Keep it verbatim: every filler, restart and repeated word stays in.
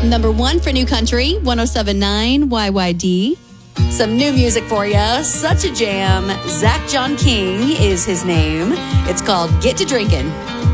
Number one for New Country, one oh seven point nine Y Y D. Some new music for you. Such a jam. Zach John King is his name. It's called Get to Drinkin'.